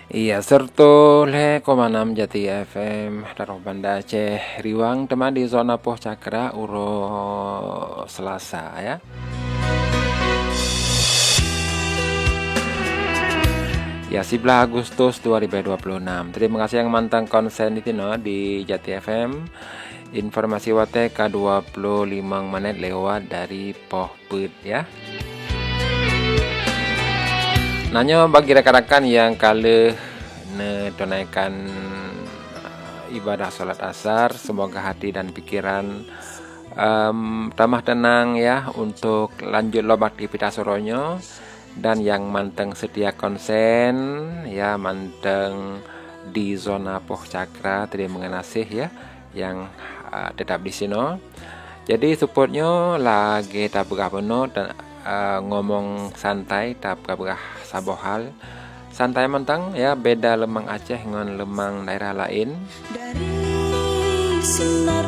Iya, serta le komanam Jati FM Daruh Banda Aceh Riwang teman di zona Poh Cakra Uro Selasa ya. Ya, 11 Agustus 2026. Terima kasih yang mantang konsen di tino di Jati FM. Informasi wate K25 menit lewat dari Poh Put ya. Nanya bagi rekan-rekan yang kala tunaikan ibadah solat asar, semoga hati dan pikiran tambah tenang ya untuk lanjut lob aktivitas soronyo. Dan yang manteng setia konsen ya, manteng di zona Poh Cakra, terima kasih ya yang tetap di sini. Jadi supportnya lagi tak berah penuh dan ngomong santai, tak berah sabohal. Santai mentang ya, beda lemang Aceh dengan lemang daerah lain. Dari sinar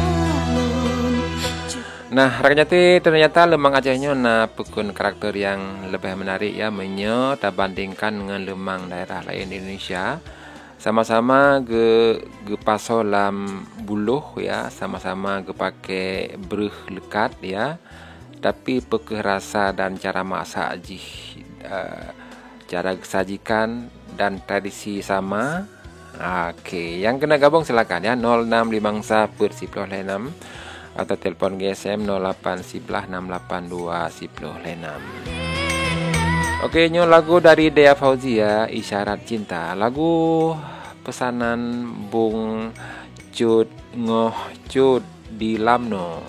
nah, ternyata lemang Acehnya pukun karakter yang lebih menarik ya, tak bandingkan dengan lemang daerah lain di Indonesia. Sama-sama ge paso lam buluh ya, sama-sama ge pakai beruh lekat ya. Tapi pekeh rasa dan cara masak cara sajikan dan tradisi sama. Okey, yang kena gabung silakan ya 0656 atau telefon GSM 0811682006. Okey, nyo lagu dari Dea Fauzia, Isyarat Cinta. Lagu pesanan Bung Cut Ngoh Cut di Lamno.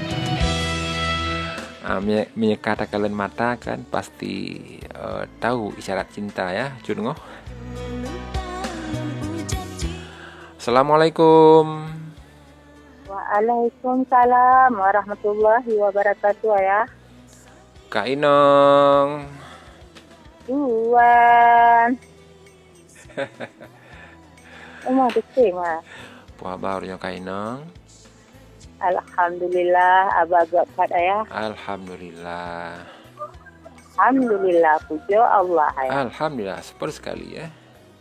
Menyekata kalian mata kan pasti tahu isyarat cinta ya, Cut Ngoh. Assalamualaikum. Waalaikumsalam warahmatullahi wabarakatuh ya. Kak Inong. Tuan. Emang betul mah. Puah barunya Kak Inong. Alhamdulillah, abah buat ya. Alhamdulillah. Alhamdulillah, puja Allah ya. Alhamdulillah, super sekali ya.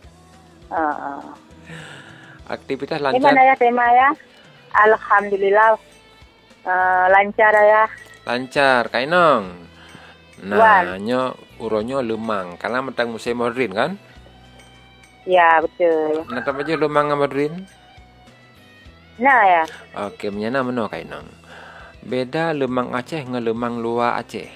Aktivitas lancar. Gimana ya tema ya? Alhamdulillah, lancar ya. Lancar, Kak Inong. Nah, uronyo lemang karena mentang musim modern kan? Ya, betul. Nah, apa aja lemang modern? Nah ya. Okey, menyana meno Kak Inong. Beda lemang Aceh dengan lemang luar Aceh.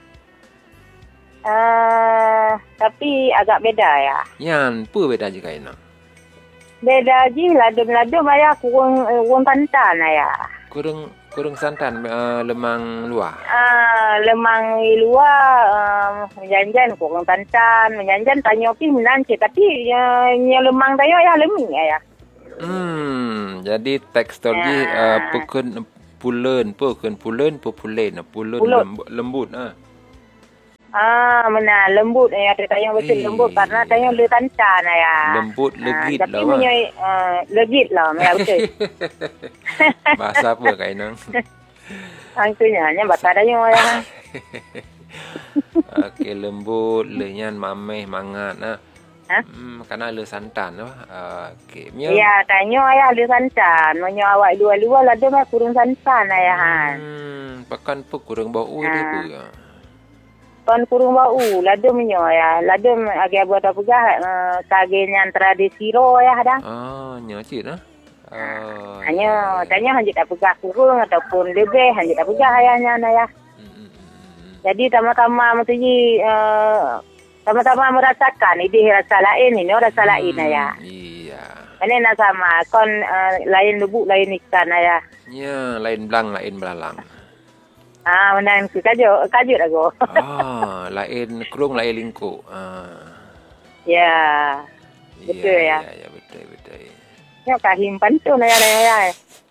Tapi agak beda ya. Yan, apa beda je Kak Inong? Beda je ladum-ladum ya, kurang pantan ya. Kurang santan lemang luar. Lemang luar menjanjan kurang pantan, menjanjan tanya pi menan je, tapi yang lemang tayo ya leming ya. Jadi teksturnya pukun pulen lembut mana lembut ya, tanya betul lembut karena tanya le tancan ya. Lembut legit tapi lah. Tapi legit lah, ya betul. Bahasa apa Kak Inong? Angkunya hanya bahasa tanya ya. Okey, lembut, lenyan mameh mangat karena le santan okey. Ya, tanya ya le santan. Menyo awak dua-dua lah dia kurang santan ya. Pakan pun kurang bau dia pun ya. Pan kurung bau, ladum nyo ya. Ladum agak buat apa gah kagenyan tradisi ro ya dah. Nyo cik nah. Hanya tanya hanjit apa gah kurung ataupun lebih hanjit apa gah ayahnya na ya. Jadi tama-tama mesti tama-tama merasakan ini rasa lain, ini rasa lain ya. Iya. Ini nak sama kon lain lubuk lain ikan ya. Ya, lain belang lain belalang. Menang kajut aku. Lain kerung lain lingkuk. Ya. Betul ya. Ya, betul. Ya kahimpan tu ya.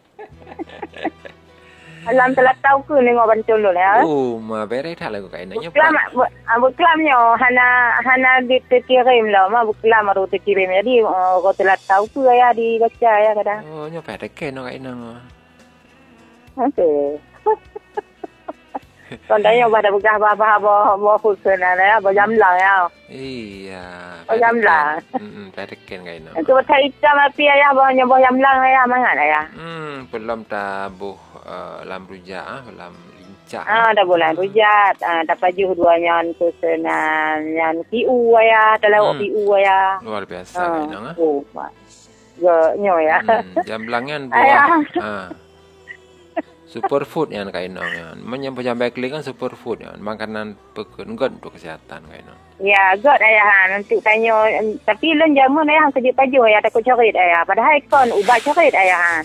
Alam telah tahu ke nengok pancul lu ya. Ma bere tak lagu kainanya. Buklamnya hana dikirim lah, buklam baru dikirim. Jadi kau telah tahu ke ya dibaca ya kadang. Nyo pede ke no kainang. Okey. Còn đấy bà đã bugah bah fusun ya, bah jamlang ya. Iya. Oh jamlang. Peteken kaino. Itu betai hitam api ya, bah jamlang ya, mangan ya. Belum tabuh lam rujak belum lincah. Dah bulan rujat, dapat juh dua nyan fusunan, nyan piu ya, telawak piu ya. Luar biasa kaino. Oh, nyo ya. Jamblangan buah. Superfood yang kaino yan. Menyambut jambai keling kan superfood yan. Makanan pekun good untuk kesehatan kaino. Ya, god ayah untuk tanya tapi lun jamun ayah kerja paju ayah takut corit ayah. Padahal kon ubat corit ayah.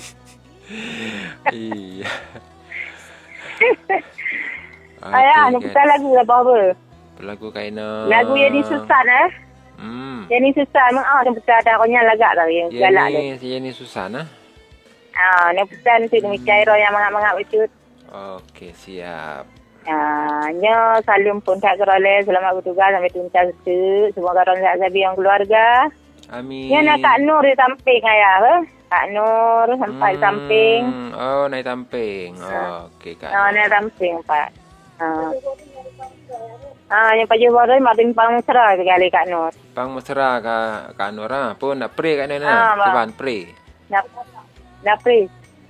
Iya. Ayah nak putar lagu apa? Lagu kaino. Lagu yang disusah Yang ni susah memang nak putar dah konya lagak tadi galak dia. Yang ni susah nah. Nak putar nanti demi cairo yang mangap-mangap itu. Okey, siap. Nya salam pun tak kerole selamat bertugas sampai tuntas tu. Semoga orang sihat sabi yang keluarga. Amin. Nya nak Kak Nur di samping ayah. Kak Nur sampai samping. Oh, naik samping. Okey, Kak. Naik samping Pak. Yang paju baru makin pang mesra sekali Kak Nur. Pang mesra Kak Nur pun nak pray kat Nana. Cuban pray. Nak pray.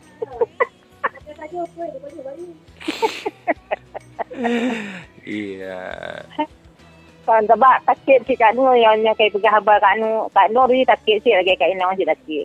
Iya. Kan sebab takut si Kak Nur yang kayak pergi habar Kak Nur ni takut si lagi Kak Inang si takut.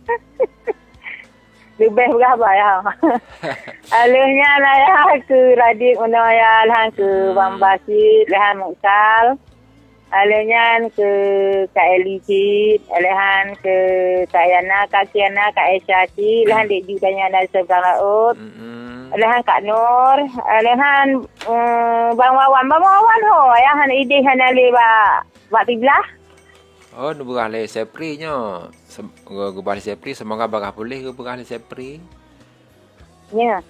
Lebih pergi habar ya. Alahnya lah ya ke Radik Unaya lah ke Bang Basit lah Muksal. Alahnya ke Kak Elicit, alahan ke Kak Yana, Kak Kiana, Kak Aisyah si lah dek jutanya dari seberang laut. Alahan Kak Nur, alahan Bang Wawan ho, ya han ide han ale ba tiblah. Oh, nu berah le Sepri nya. Gubah Sepri semoga bakal boleh ke berah le Sepri. Ya.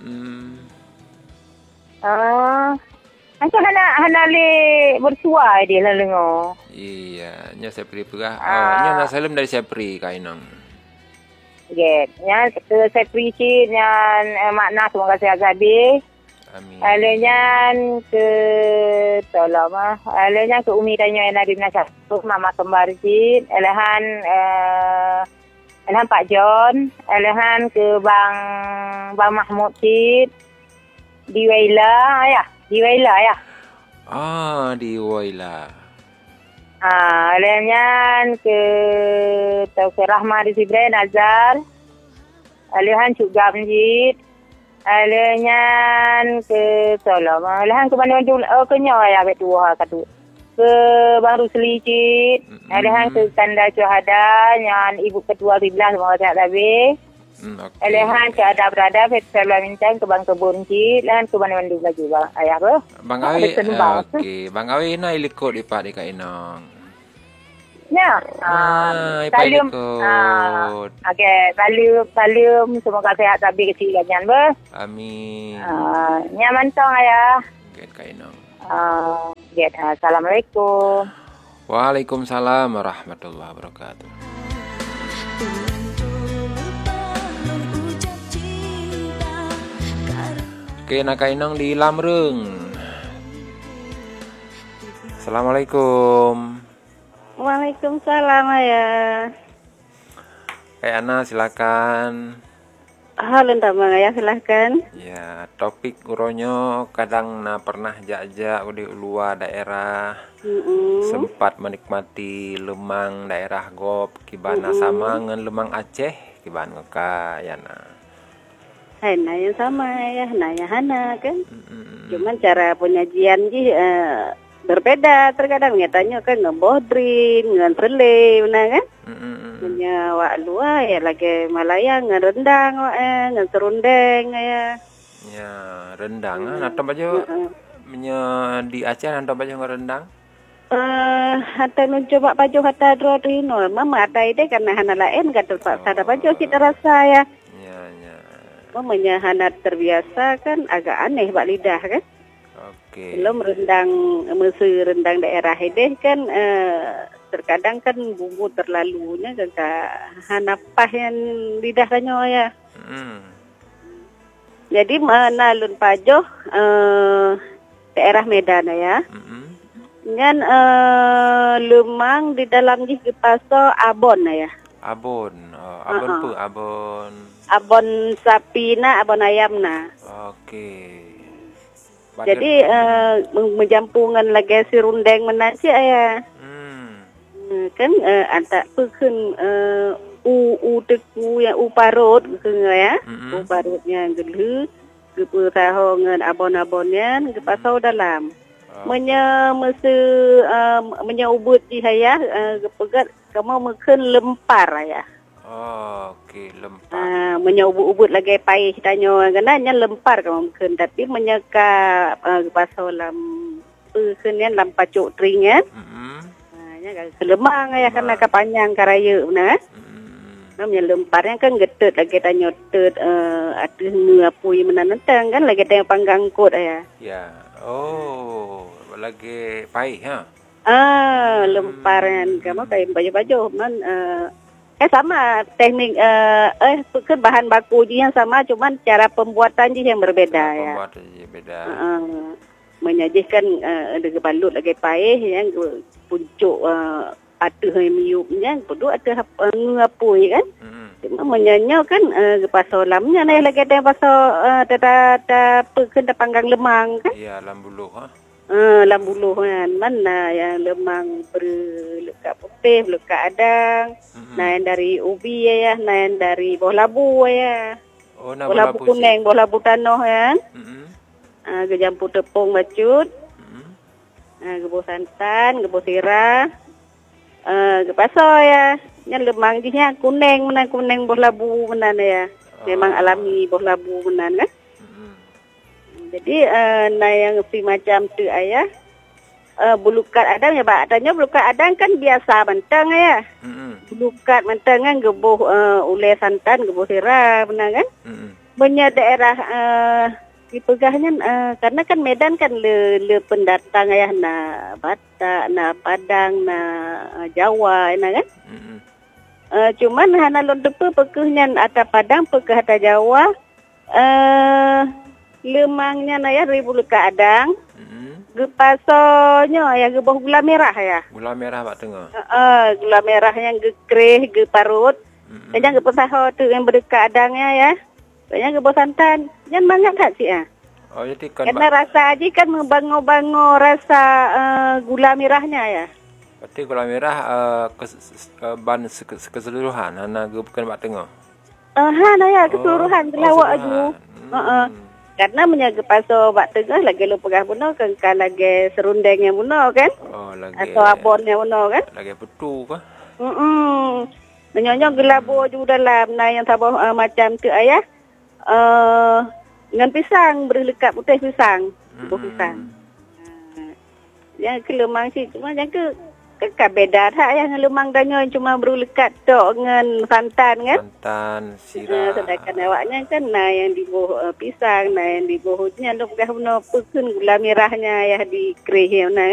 Macam hana le bersuai dia lah lengo. Iya, nya Sepri berah. Nya nak salam dari Sepri kainang. Get, nya ke Sepri cik nyan makna semoga sehat habis. Amin. Alanya ke tolong alanya ke Umi tanya yang Nabi Nasab mama kembar cik. Alahan Pak John, alahan ke Bang Mahmud cik. Di Waila ya. Di Waila. Alanya ke Tauke Rahmah di Ibrahim Azhar. Alahan Cuk Gamjid. Alanya ke tolong. Alahan ke mana dulu kenya ya betul katu. Ke Bang Rusli cik. Alahan ke Kanda Syuhada yang ibu ketua 11 semoga sehat habis. Okay. Alahan ke ada berada Festival Bintang ke Bang Kebun cik. Alahan ke mana dulu lagi bang. Ayah apa? Bang Awi. Okey, Bang Awi nak ikut lipat dekat Inang. Ya. Salam. Okey, salam semoga sehat habis kecil ganyan ber. Amin. Nyaman tong ayah. Get kainang. Assalamualaikum. Waalaikumsalam warahmatullahi wabarakatuh. Okey, nak kainang di Lamreng. Assalamualaikum. Waalaikumsalam ayah. Ana silakan. Halo tamang ayah silakan. Ya, topik uronyo kadang na pernah jajak di luar daerah. Sempat menikmati lemang daerah Gop kibana sama dengan lemang Aceh kibana ka yana. Hana yang sama ya, naya hana kan. Cuman cara penyajian berbeda terkadang tanya kan ngebodrin, ngerele, benar kan? Punya wak luar ya lagi Malaya ngerendang, ngan serundeng ya. Ya rendang, atau baju punya di Aceh atau baju ngerendang? Hatta nun coba baju hatta drorino, mama ada ide karena hana lain kata Pak sada baju kita rasa ya. Mamanya hana terbiasa kan agak aneh bak lidah kan. Oke. Belum rendang daerah hedeh kan terkadang kan bumbu terlalunya agak hana pas yang lidah kanyo ya. Jadi nalun pajoh daerah Medan ya. Ngan lemang di dalam jih gepaso abon ya. Abon. Abon apa? Abon. Abon sapi na, abon ayam na. Okey. Jadi menjampungan lagi si rundeng menasi ayah. Kan antak pekun u teku yang u parut ke ya. U parutnya gelu gepu tahu ngan abon-abonnya gepasau dalam. Menyubut di hayah gepegat kamu meken lempar ayah. Okey, lempar. Menyubut lagi paih tanyo gananya lempar kamu meken tapi menyeka gepasau lam pekun lam pacuk tringan. Kelemang ayah kena kepanjang karaya na. Namanya lemparnya kan getut lagi tanya tut ada ngapui menanentang kan lagi tanya panggang kot ayah. Ya. Oh, lagi paih ha. Lemparan kamu kayak baju-baju man sama teknik kan bahan baku yang sama cuman cara pembuatan je yang berbeda ya. Pembuatan je beda. Menyajikan ada balut lagi paih yang pucuk ada miupnya perlu ada ngapui kan. Cuma menyanyi kan pasal lamnya naik lagi ada pasal ada pekan panggang lemang kan. Ya, lambuluh ha. Lambuluh kan mana yang lemang berlekat putih, berlekat adang. Naik dari ubi ya, naik dari buah labu ya. Oh, buah labu kuning, buah labu tanah kan. Gejampu tepung bacut. Gebus santan, gebus sirah. Gepaso ya. Yang lemang jihnya kuning buah labu menan ya. Memang alami buah labu menan kan. Jadi yang si macam tu ayah bulukat adang ya pak. Adanya bulukat adang kan biasa mentang ya. Bulukat mentang kan gebuh ulai santan, gebuh sirah menan kan. Banyak daerah dipegahnya karena kan Medan kan le pendatang ayah na Batak, na Padang, na Jawa na kan. Cuman hana lon depe pekehnya ata Padang pekeh ata Jawa lemangnya na ya ribu leka adang. Gepasonya ya gebah gula merah ya. Gula merah pak tengah. Gula merah yang gekreh geparut. Dan gepasoh tu yang berdekat adangnya ya. Banyak gebos santan. Jangan banyak tak sih ya? Oh, jadi kan karena rasa aja kan membangun rasa gula merahnya ya. Berarti gula merah ban keseluruhan. Hana bukan bak tengah. Hana ya keseluruhan belawak aja. Karena menjaga paso bak tengah lagi lu pegah buno kan lagi serundengnya buno kan. Oh, lagi. Atau abonnya buno kan. Lagi betul kah? Menyonyok gelabu juga dalam nah yang sabah macam tu ayah. Dengan pisang berlekat putih pisang, pisang. Yang ke lemang sih cuma yang ke beda tak yang lemang danyo cuma berlekat tok dengan santan kan? Santan, sirah. Sedangkan awaknya kan yang di bawah pisang, yang di bawahnya dok dah guna pekun gula merahnya ya di kreh